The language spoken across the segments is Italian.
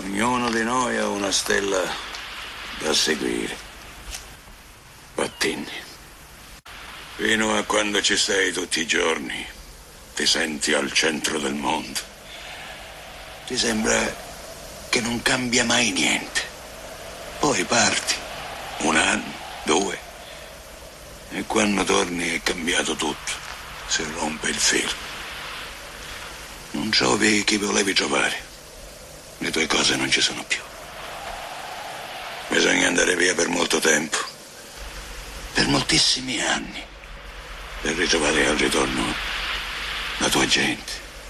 Ognuno di noi ha una stella da seguire. Battini. Fino a quando ci sei tutti i giorni, ti senti al centro del mondo. Ti sembra che non cambia mai niente. Poi parti, 1 anno, 2, e quando torni è cambiato tutto. Si rompe il filo. Non trovi chi volevi trovare. Le tue cose non ci sono più. Bisogna andare via per molto tempo, per moltissimi anni, per ritrovare al ritorno la tua gente,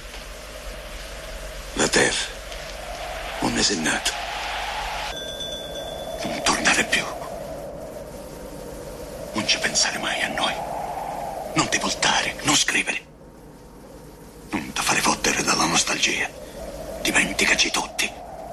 la terra, come sei nato. Non tornare più. Non ci pensare mai a noi. Non ti voltare, non scrivere. Non ti fare fottere dalla nostalgia. Dimenticaci tutti.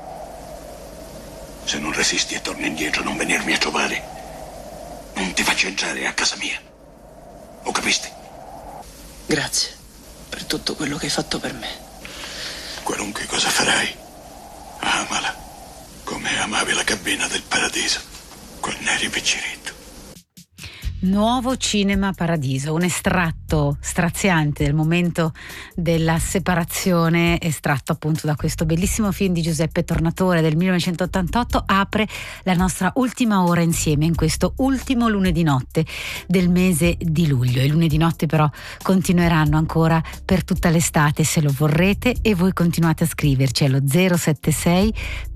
Se non resisti e torni indietro, non venirmi a trovare. Non ti faccio entrare a casa mia. Lo capisti? Grazie per tutto quello che hai fatto per me. Qualunque cosa farai, amala come amavi la cabina del paradiso quando eri picciretto. Nuovo Cinema Paradiso, un estratto straziante del momento della separazione, estratto appunto da questo bellissimo film di Giuseppe Tornatore del 1988, apre la nostra ultima ora insieme in questo ultimo lunedì notte del mese di luglio. I lunedì notte però continueranno ancora per tutta l'estate se lo vorrete, e voi continuate a scriverci allo 076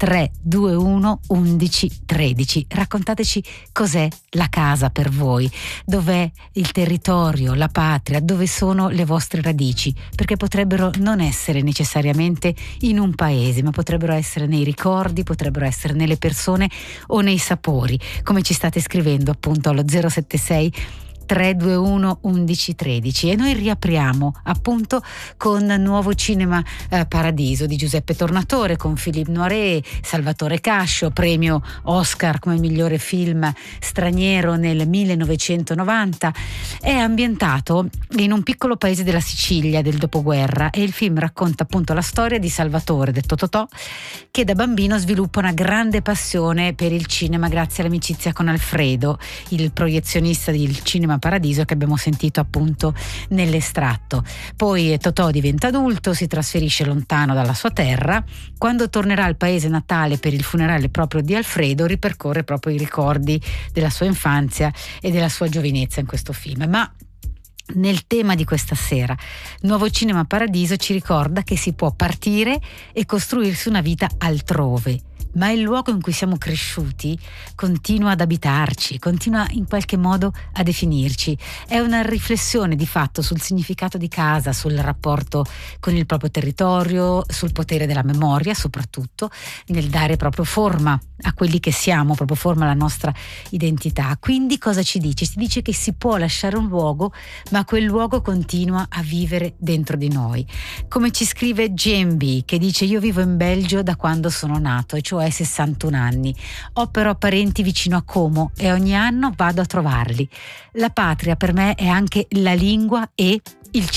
321 11 13. Raccontateci cos'è la casa per voi. Dov'è il territorio, la patria, dove sono le vostre radici, perché potrebbero non essere necessariamente in un paese, ma potrebbero essere nei ricordi, potrebbero essere nelle persone o nei sapori, come ci state scrivendo appunto allo 076 321 11 13. E noi riapriamo appunto con Nuovo Cinema Paradiso di Giuseppe Tornatore, con Philippe Noiret, Salvatore Cascio, premio Oscar come migliore film straniero nel 1990. È ambientato in un piccolo paese della Sicilia del dopoguerra, e il film racconta appunto la storia di Salvatore, detto Totò, che da bambino sviluppa una grande passione per il cinema grazie all'amicizia con Alfredo, il proiezionista del Cinema Paradiso che abbiamo sentito appunto nell'estratto. Poi Totò diventa adulto, si trasferisce lontano dalla sua terra. Quando tornerà al paese natale per il funerale proprio di Alfredo, ripercorre proprio i ricordi della sua infanzia e della sua giovinezza in questo film. Ma nel tema di questa sera, Nuovo Cinema Paradiso ci ricorda che si può partire e costruirsi una vita altrove, ma il luogo in cui siamo cresciuti continua ad abitarci, continua in qualche modo a definirci. È una riflessione di fatto sul significato di casa, sul rapporto con il proprio territorio, sul potere della memoria, soprattutto nel dare proprio forma a quelli che siamo, proprio forma alla nostra identità. Quindi cosa ci dice? Si dice che si può lasciare un luogo, ma quel luogo continua a vivere dentro di noi. Come ci scrive GMB, che dice: io vivo in Belgio da quando sono nato, e cioè 61 anni. Ho però parenti vicino a Como e ogni anno vado a trovarli. La patria per me è anche la lingua e il